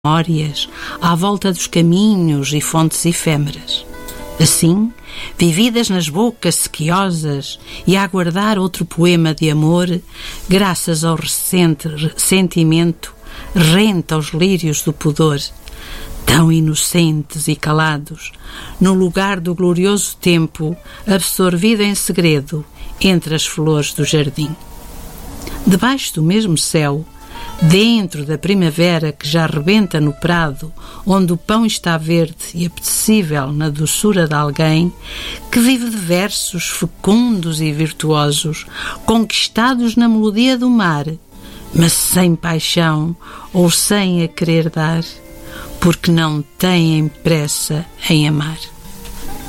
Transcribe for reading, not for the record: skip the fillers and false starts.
memórias à volta dos caminhos e fontes efêmeras. Assim, vividas nas bocas sequiosas e a aguardar outro poema de amor, graças ao recente sentimento, renta aos lírios do pudor, tão inocentes e calados, no lugar do glorioso tempo, absorvido em segredo entre as flores do jardim. Debaixo do mesmo céu, dentro da primavera que já rebenta no prado, onde o pão está verde e apetecível na doçura de alguém que vive de versos fecundos e virtuosos, conquistados na melodia do mar, mas sem paixão ou sem a querer dar, porque não têm pressa em amar.